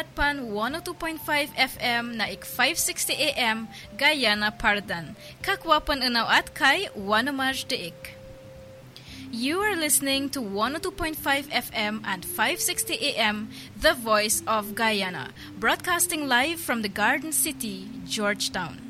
Kat pan 102.5 FM na ik 560 AM Guyana Pardan. Kakwapan unaw at kay Wanamaj Deik. You are listening to 102.5 FM and 560 AM, The Voice of Guyana, broadcasting live from the Garden City, Georgetown.